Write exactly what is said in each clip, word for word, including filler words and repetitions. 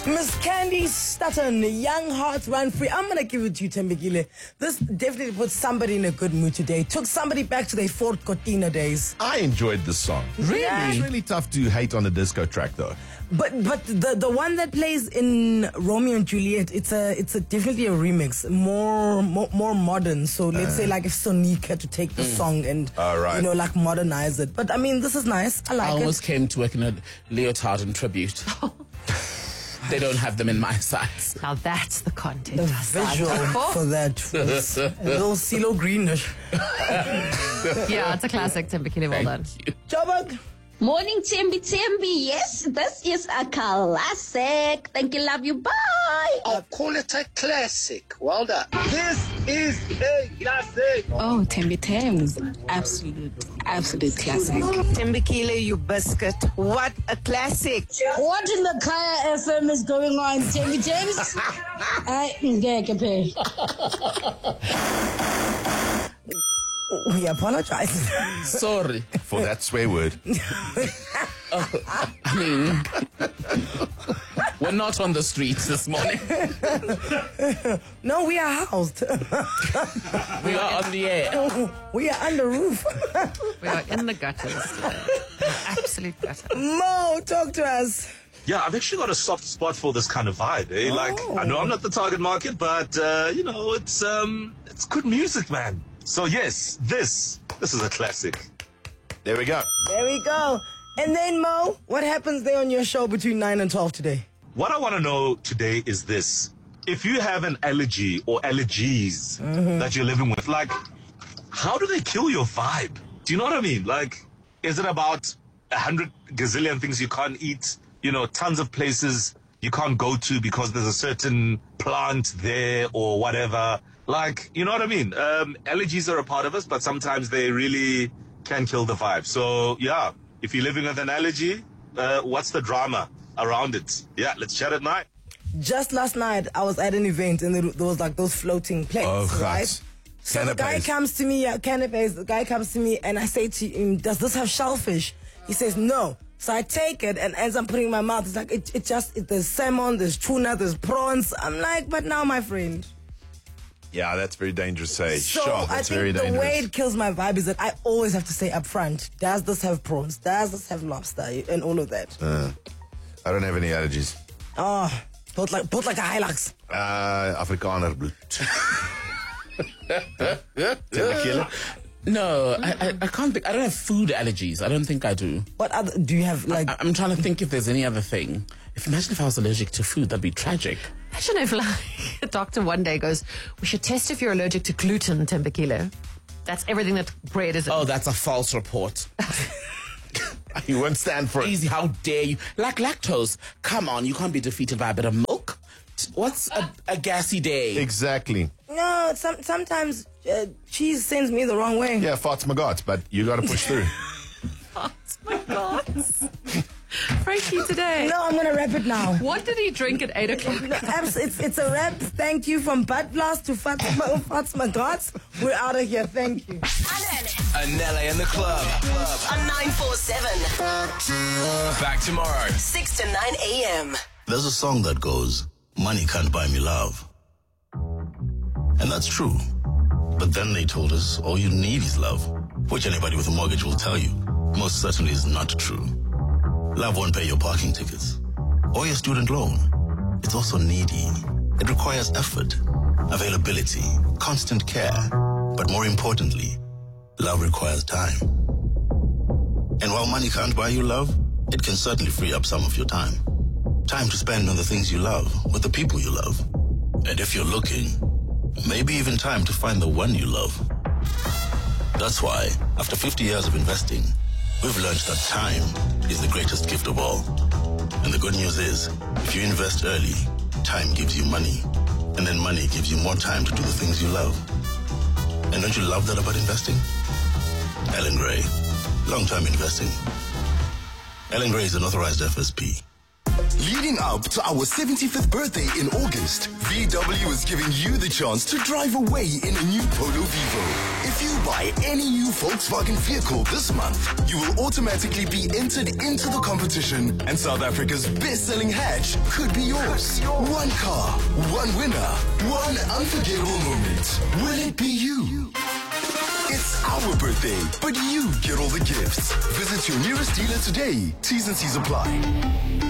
Miss Candy Stutton, Young Hearts Run Free. I'm going to give it to you, Thembekile. This definitely put somebody in a good mood today. Took somebody back to their Fort Cortina days. I enjoyed this song. Really? Yeah. It's really tough to hate on a disco track, though. But but the the one that plays in Romeo and Juliet, it's a it's a definitely a remix, more more, more modern. So let's uh, say like if Sonique had to take the mm. song and uh, right. you know like modernize it. But I mean, this is nice. I like it. I almost it. came to work in a leotard and tribute. They don't have them in my size. Now that's the content. The visual for that was a little CeeLo greenish. Yeah, it's a classic, Thembekile. Well done. Joburg. Morning, Tembi Tembi. Yes, this is a classic. Thank you, love you. Bye. I'll call it a classic. Well done. This is a classic. Oh, Tembi Thames. Absolute, absolute classic. Thembekile, you biscuit. What a classic. What in the Kaya F M is going on, Tembi Thames? I get pay. We apologize. Sorry. For that swear word. uh, I mean, we're not on the streets this morning. No, we are housed. We are on the air. We are under roof. We are in the gutters today. Absolute gutter. Mo, talk to us. Yeah, I've actually got a soft spot for this kind of vibe. Eh? Oh. Like, I know I'm not the target market, but, uh, you know, it's um, it's good music, man. So yes, this, this is a classic. There we go. There we go. And then, Mo, what happens there on your show between nine and twelve today? What I want to know today is this. If you have an allergy or allergies mm-hmm. that you're living with, like, how do they kill your vibe? Do you know what I mean? Like, is it about a hundred gazillion things you can't eat? You know, tons of places you can't go to because there's a certain plant there or whatever. Like, you know what I mean? Um, allergies are a part of us, but sometimes they really can kill the vibe. So, yeah, if you're living with an allergy, uh, what's the drama around it? Yeah, let's chat at night. Just last night, I was at an event and there was like those floating plates, oh, right? So canapes. The guy comes to me, uh, canapes, the guy comes to me and I say to him, does this have shellfish? He says, no. So I take it, and as I'm putting it in my mouth, it's like, it, it just, it, there's salmon, there's tuna, there's prawns. I'm like, but now, my friend. Yeah, that's very dangerous to say. So sure, I that's think very the dangerous. way it kills my vibe is that I always have to say up front, does this have prawns? Does this have lobster? And all of that. Uh, I don't have any allergies. Oh, both like, both like a Hilux. Uh, Afrikaner bloed. Thembekile? No, I, I, I can't think. I don't have food allergies. I don't think I do. What other, do you have, like... I, I'm trying to think if there's any other thing. If Imagine if I was allergic to food, that'd be tragic. Imagine if, like, a doctor one day goes, we should test if you're allergic to gluten, Thembekile. That's everything that bread is. Oh, that's a false report. You won't stand for it. Easy, how dare you? Like lactose. Come on, you can't be defeated by a bit of milk. What's a, a gassy day? Exactly. No, some, sometimes uh, cheese sends me the wrong way. Yeah, farts my gods, but you got to push through. Farts my gods. Frankie today. No, I'm going to wrap it now. What did he drink at eight o'clock? No, it's, it's a wrap. Thank you from Butt Blast to Farts my, farts my gods. We're out of here. Thank you. Anele in the club. On nine four seven. Back tomorrow. six to nine a.m. There's a song that goes, money can't buy me love. And that's true. But then they told us all you need is love, which anybody with a mortgage will tell you most certainly is not true. Love won't pay your parking tickets or your student loan. It's also needy. It requires effort, availability, constant care. But more importantly, love requires time. And while money can't buy you love, it can certainly free up some of your time. Time to spend on the things you love, with the people you love. And if you're looking, maybe even time to find the one you love. That's why, after fifty years of investing, we've learned that time is the greatest gift of all. And the good news is, if you invest early, time gives you money. And then money gives you more time to do the things you love. And don't you love that about investing? Ellen Gray, long-term investing. Ellen Gray is an authorized F S P. Leading up to our seventy-fifth birthday in August, V W is giving you the chance to drive away in a new Polo Vivo. If you buy any new Volkswagen vehicle this month, you will automatically be entered into the competition, and South Africa's best-selling hatch could be yours. One car, one winner, one unforgettable moment. Will it be you? It's our birthday, but you get all the gifts. Visit your nearest dealer today. T's and C's apply.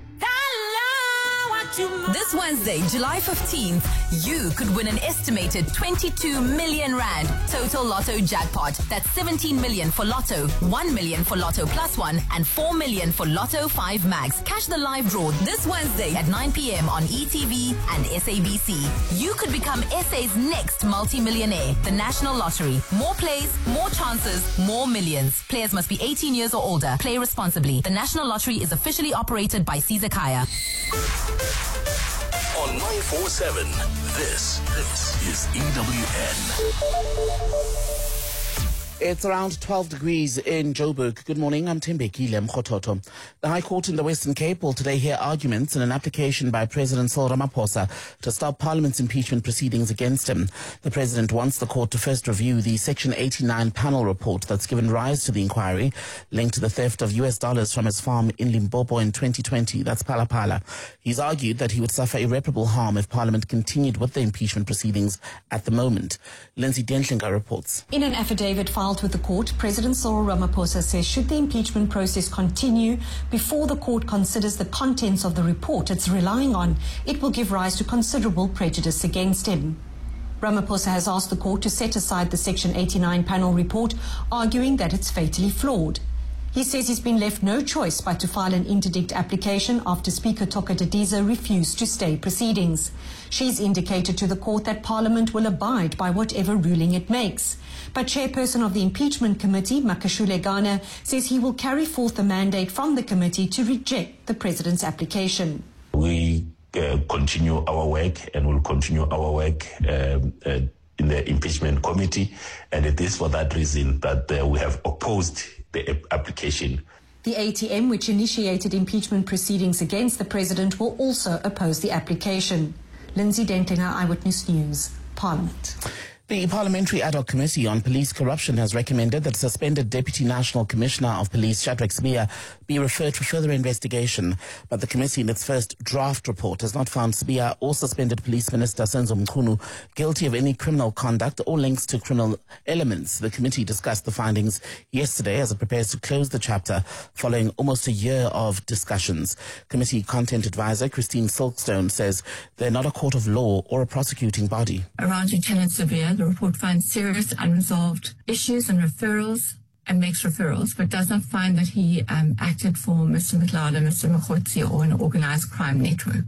This Wednesday, July fifteenth, you could win an estimated twenty-two million rand total lotto jackpot. That's seventeen million for Lotto, one million for Lotto Plus One, and four million for Lotto five Max. Catch the live draw this Wednesday at nine p.m. on E T V and S A B C. You could become S A's next multi-millionaire. The National Lottery. More plays, more chances, more millions. Players must be eighteen years or older. Play responsibly. The National Lottery is officially operated by Caesar Kaya. On nine four seven, this, this is E W N. It's around twelve degrees in Joburg. Good morning, I'm Tembekile Mkhototo. The High Court in the Western Cape will today hear arguments in an application by President Cyril Ramaphosa to stop Parliament's impeachment proceedings against him. The President wants the court to first review the Section eighty-nine panel report that's given rise to the inquiry linked to the theft of U S dollars from his farm in Limpopo in twenty twenty. That's Palapala. He's argued that he would suffer irreparable harm if Parliament continued with the impeachment proceedings at the moment. Lindsay Dentlinger reports. In an affidavit filed with the court, President Cyril Ramaphosa says should the impeachment process continue before the court considers the contents of the report it's relying on, it will give rise to considerable prejudice against him. Ramaphosa has asked the court to set aside the Section eighty-nine panel report, arguing that it's fatally flawed. He says he's been left no choice but to file an interdict application after Speaker Toka Didiza refused to stay proceedings. She's indicated to the court that Parliament will abide by whatever ruling it makes. But Chairperson of the Impeachment Committee, Makashule Gana, says he will carry forth the mandate from the committee to reject the President's application. We uh, continue our work and will continue our work um, uh, in the Impeachment Committee, and it is for that reason that uh, we have opposed the application. The A T M, which initiated impeachment proceedings against the President, will also oppose the application. Lindsay Dentlinger, Eyewitness News, Parliament. The Parliamentary Ad Hoc Committee on Police Corruption has recommended that suspended Deputy National Commissioner of Police Shadrack Sibiya be referred for further investigation. But the committee in its first draft report has not found Sibiya or suspended Police Minister Senzo Mchunu guilty of any criminal conduct or links to criminal elements. The committee discussed the findings yesterday as it prepares to close the chapter following almost a year of discussions. Committee Content Advisor Christine Silkstone says they're not a court of law or a prosecuting body. Around Lieutenant Sibiya, the report finds serious unresolved issues and referrals and makes referrals, but does not find that he um, acted for Mister McLeod and Mister Mkhotsi or an organized crime network.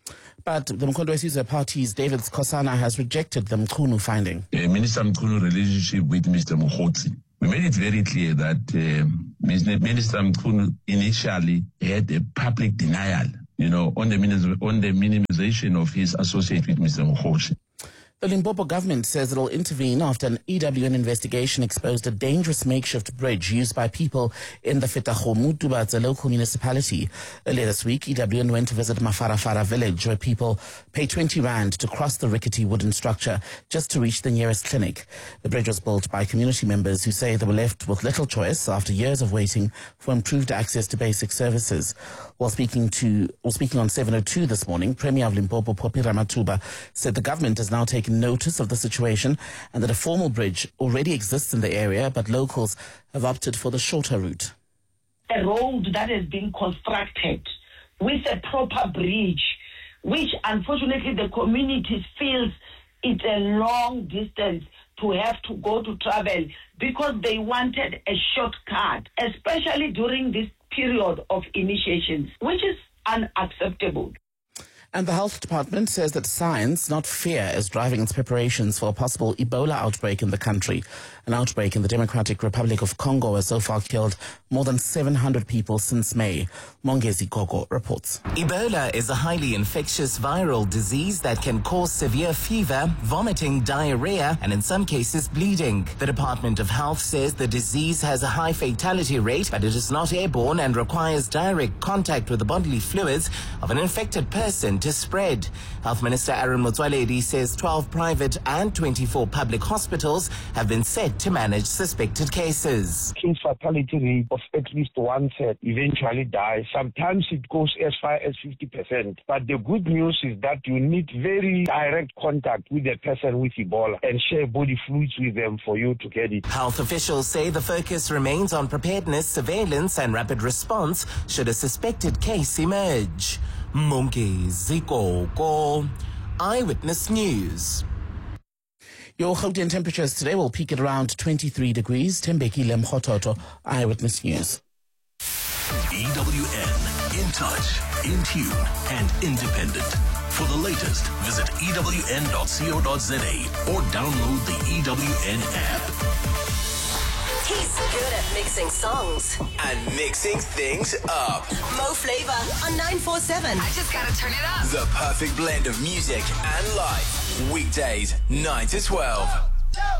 But the Mkhonto Wesizwe Party's David Skosana has rejected the Mchunu finding. Uh, Minister Mchunu relationship with Mister Mkhotsi. We made it very clear that uh, Minister Mchunu initially had a public denial, you know, on the, on the minimization of his associate with Mister Mkhotsi. The Limpopo government says it will intervene after an E W N investigation exposed a dangerous makeshift bridge used by people in the Fetahomutuba, the local municipality. Earlier this week, E W N went to visit Mafarafara village, where people pay twenty rand to cross the rickety wooden structure just to reach the nearest clinic. The bridge was built by community members who say they were left with little choice after years of waiting for improved access to basic services. While speaking to, while speaking on seven oh two this morning, Premier of Limpopo, Phophi Ramathuba, said the government has now taken notice of the situation and that a formal bridge already exists in the area, but locals have opted for the shorter route. A road that has been constructed with a proper bridge, which unfortunately the community feels it's a long distance to have to go to travel because they wanted a shortcut, especially during this period of initiations, which is unacceptable. And the health department says that science, not fear, is driving its preparations for a possible Ebola outbreak in the country. An outbreak in the Democratic Republic of Congo has so far killed more than seven hundred people since May. Mongezi Gogo reports. Ebola is a highly infectious viral disease that can cause severe fever, vomiting, diarrhea, and in some cases bleeding. The Department of Health says the disease has a high fatality rate, but it is not airborne and requires direct contact with the bodily fluids of an infected person to spread. Health Minister Aaron Motsoaledi says twelve private and twenty-four public hospitals have been set to manage suspected cases. Case fatality rate of at least one third eventually die. Sometimes it goes as far as fifty percent. But the good news is that you need very direct contact with the person with Ebola and share body fluids with them for you to get it. Health officials say the focus remains on preparedness, surveillance and rapid response should a suspected case emerge. Mongezi Gogo, Eyewitness News. Your Gauteng temperatures today will peak at around twenty-three degrees. Tembekile Mkhototo, Eyewitness News. E W N, in touch, in tune, and independent. For the latest, visit E W N dot co dot za or download the E W N app. He's good at mixing songs and mixing things up. Mo Flavor on nine four seven. I just gotta turn it up. The perfect blend of music and life. Weekdays, nine to twelve.